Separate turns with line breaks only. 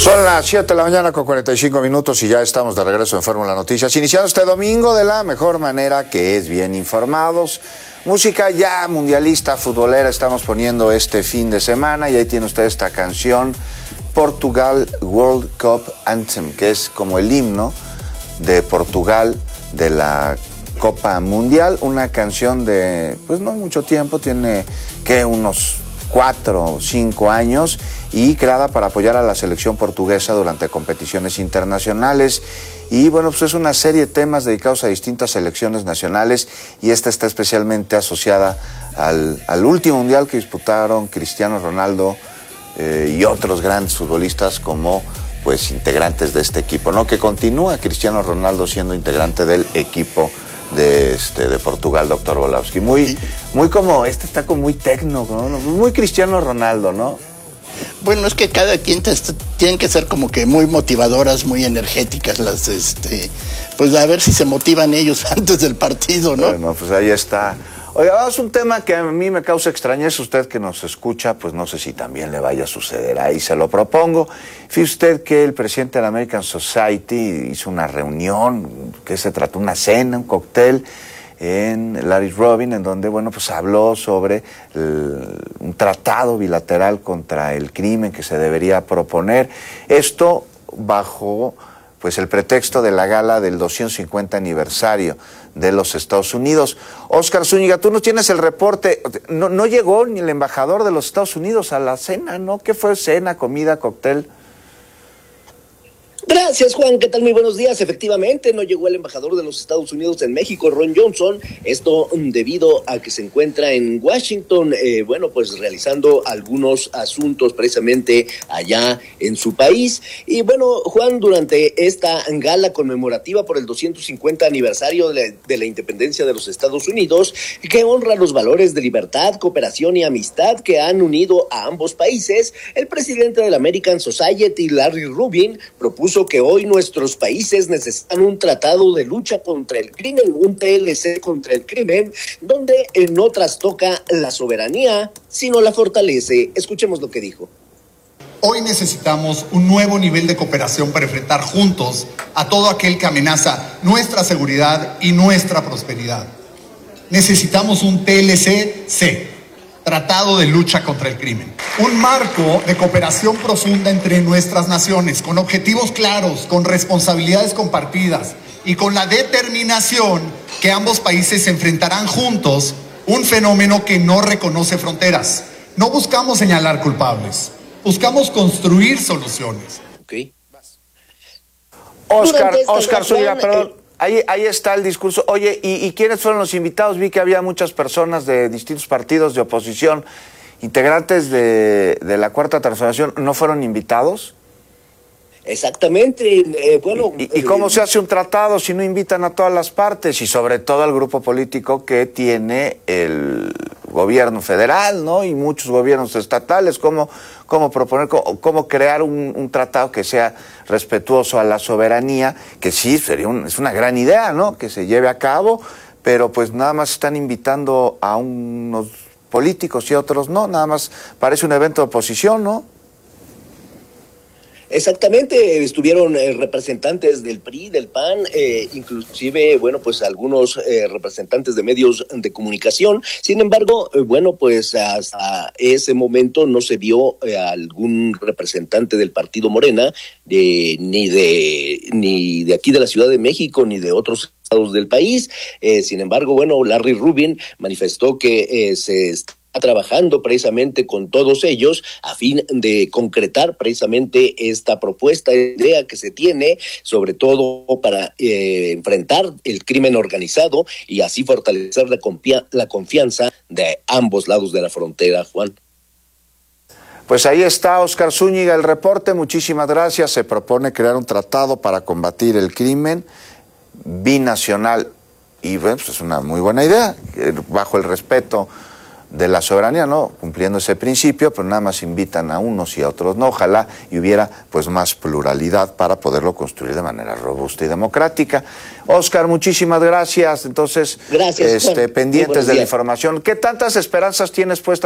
Son las 7 de la mañana con 45 minutos y ya estamos de regreso en Fórmula Noticias. Iniciando este domingo de la mejor manera, que es bien informados. Música ya mundialista, futbolera, estamos poniendo este fin de semana y ahí tiene usted esta canción, Portugal World Cup Anthem, que es como el himno de Portugal de la Copa Mundial. Una canción de, pues no mucho tiempo, tiene que unos 4 o 5 años y creada para apoyar a la selección portuguesa durante competiciones internacionales. Y bueno, pues es una serie de temas dedicados a distintas selecciones nacionales y esta está especialmente asociada al último mundial que disputaron Cristiano Ronaldo y otros grandes futbolistas como pues integrantes de este equipo, ¿no? Que continúa Cristiano Ronaldo siendo integrante del equipo de Portugal, doctor Volowski. Muy como, está como muy tecno, ¿no? Muy Cristiano Ronaldo, ¿no?
Bueno, es que cada quien tienen que ser como que muy motivadoras, muy energéticas las, pues a ver si se motivan ellos antes del partido, ¿no?
Bueno, pues ahí está. Oiga, vamos a un tema que a mí me causa extrañeza. Usted que nos escucha, pues no sé si también le vaya a suceder. Ahí se lo propongo. Fíjese usted que el presidente de la American Society hizo una reunión, que se trató una cena, un cóctel, en Larry Robin, en donde, bueno, pues habló sobre un tratado bilateral contra el crimen que se debería proponer. Esto bajo, pues, el pretexto de la gala del 250 aniversario de los Estados Unidos. Óscar Zúñiga, tú no tienes el reporte. No llegó ni el embajador de los Estados Unidos a la cena, ¿no? ¿Qué fue? ¿Cena, comida, cóctel?
Gracias, Juan. ¿Qué tal? Muy buenos días. Efectivamente, no llegó el embajador de los Estados Unidos en México, Ron Johnson. Esto debido a que se encuentra en Washington, pues realizando algunos asuntos precisamente allá en su país. Y bueno, Juan, durante esta gala conmemorativa por el 250 aniversario de la independencia de los Estados Unidos, que honra los valores de libertad, cooperación y amistad que han unido a ambos países, el presidente de la American Society, Larry Rubin, propuso que hoy nuestros países necesitan un tratado de lucha contra el crimen, un TLC contra el crimen, donde no trastoca la soberanía, sino la fortalece. Escuchemos lo que dijo.
Hoy necesitamos un nuevo nivel de cooperación para enfrentar juntos a todo aquel que amenaza nuestra seguridad y nuestra prosperidad. Necesitamos un TLC-C, Tratado de Lucha contra el Crimen. Un marco de cooperación profunda entre nuestras naciones, con objetivos claros, con responsabilidades compartidas y con la determinación que ambos países enfrentarán juntos un fenómeno que no reconoce fronteras. No buscamos señalar culpables, buscamos construir soluciones.
Okay.
Óscar Zúñiga, perdón. Ahí está el discurso. Oye, ¿y quiénes fueron los invitados? Vi que había muchas personas de distintos partidos de oposición, integrantes de la Cuarta Transformación. ¿No fueron invitados?
Exactamente.
¿Y cómo se hace un tratado si no invitan a todas las partes? Y sobre todo al grupo político que tiene el gobierno federal, ¿no? Y muchos gobiernos estatales. ¿Cómo proponer, cómo crear un tratado que sea respetuoso a la soberanía? Que sí, es una gran idea, ¿no? Que se lleve a cabo, pero pues nada más están invitando a unos políticos y a otros no. Nada más parece un evento de oposición, ¿no?
Exactamente, estuvieron representantes del PRI, del PAN, inclusive, pues algunos representantes de medios de comunicación. Sin embargo, pues hasta ese momento no se vio algún representante del partido Morena, ni de aquí de la Ciudad de México, ni de otros estados del país. Sin embargo, Larry Rubin manifestó que se está trabajando precisamente con todos ellos a fin de concretar precisamente esta propuesta, idea que se tiene, sobre todo para enfrentar el crimen organizado y así fortalecer la confianza de ambos lados de la frontera, Juan.
Pues ahí está, Óscar Zúñiga, el reporte. Muchísimas gracias. Se propone crear un tratado para combatir el crimen binacional y bueno, pues es una muy buena idea, bajo el respeto de la soberanía, ¿no? Cumpliendo ese principio, pero nada más invitan a unos y a otros no. Ojalá y hubiera pues más pluralidad para poderlo construir de manera robusta y democrática. Óscar, muchísimas gracias. Entonces,
gracias,
pendientes de la información. ¿Qué tantas esperanzas tienes puestas